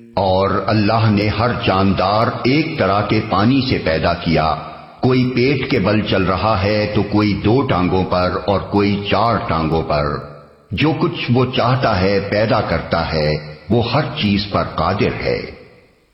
और अल्लाह ने हर जानदार एक तरह के पानी से पैदा किया। कोई पेट के बल चल रहा है तो कोई 2 टांगों पर और कोई 4 टांगों पर। जो कुछ वो चाहता है पैदा करता है, वो हर चीज पर कादिर है।